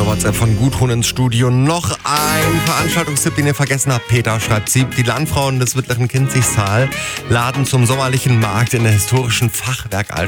per WhatsApp von Gudrun ins Studio. Noch ein Veranstaltungstipp, den ihr vergessen habt. Peter schreibt sie. Die Landfrauen des Mittleren Kinzigtal laden zum sommerlichen Markt in der historischen Fachwerk